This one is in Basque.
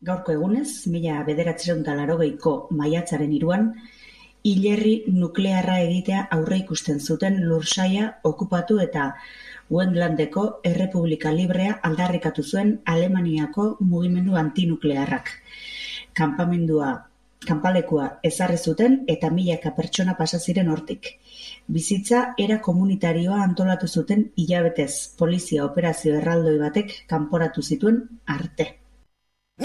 Gaurko egunez, 1980ko maiatzaren 3an, hilerri nuklearra egitea aurreikusten zuten lursaila okupatu eta Wendlandeko Errepublika Librea aldarrikatu zuen Alemaniako mugimendu antinuklearrak. Kanpalekua ezarri zuten eta milaka pertsona pasa ziren hortik. Bizitza era komunitarioa antolatu zuten hilabetez polizia operazio erraldoi batek kanporatu zituen arte.